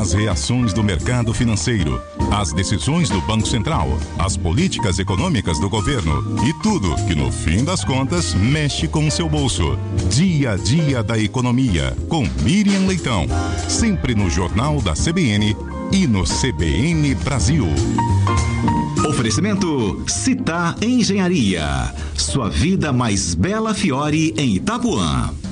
As reações do mercado financeiro, as decisões do Banco Central, as políticas econômicas do governo e tudo que, no fim das contas, mexe com o seu bolso. Dia a Dia da Economia, com Miriam Leitão. Sempre no Jornal da CBN e no CBN Brasil. Oferecimento Citar Engenharia. Sua vida mais bela Fiore em Itapuã.